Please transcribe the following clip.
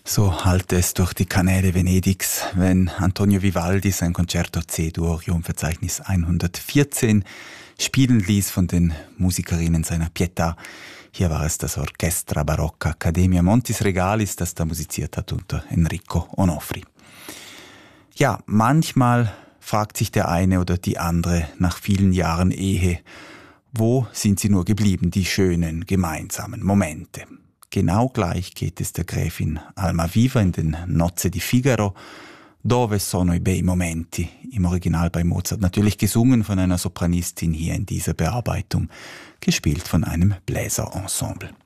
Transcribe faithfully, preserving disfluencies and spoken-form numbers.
So hallte es durch die Kanäle Venedigs, wenn Antonio Vivaldi sein Concerto C-Dur Verzeichnis hundertvierzehn spielen ließ von den Musikerinnen seiner Pietà. Hier war es das Orchestra Barocca Accademia Montis Regalis, das da musiziert hat unter Enrico Onofri. Ja, manchmal fragt sich der eine oder die andere nach vielen Jahren Ehe, wo sind sie nur geblieben, die schönen gemeinsamen Momente? Genau gleich geht es der Gräfin Almaviva in den Nozze di Figaro. Dove sono i bei momenti? Im Original bei Mozart natürlich gesungen von einer Sopranistin, hier in dieser Bearbeitung gespielt von einem Bläserensemble.